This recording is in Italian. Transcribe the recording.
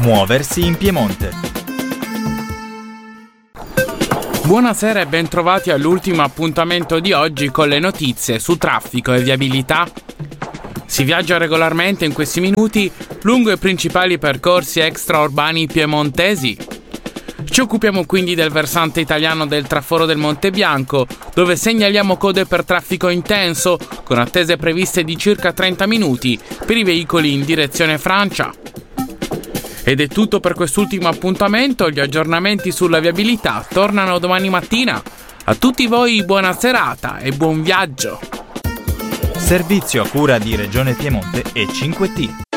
Muoversi in Piemonte. Buonasera e bentrovati all'ultimo appuntamento di oggi con le notizie su traffico e viabilità. Si viaggia regolarmente in questi minuti lungo i principali percorsi extraurbani piemontesi. Ci occupiamo quindi del versante italiano del traforo del Monte Bianco, dove segnaliamo code per traffico intenso, con attese previste di circa 30 minuti per i veicoli in direzione Francia. Ed è tutto per quest'ultimo appuntamento, gli aggiornamenti sulla viabilità tornano domani mattina. A tutti voi buona serata e buon viaggio! Servizio a cura di Regione Piemonte e 5T.